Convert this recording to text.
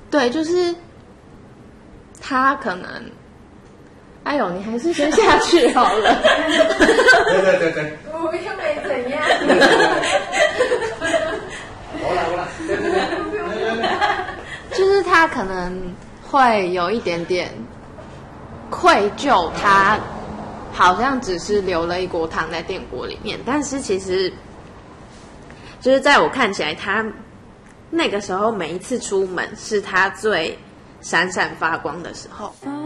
对，就是他可能，哎呦，你还是先下去好了。 对， 我又没怎样。 就是他可能会有一点点愧疚，他好像只是留了一锅汤在电锅里面，但是其实就是在我看起来，他那个时候每一次出门是他最闪闪发光的时候。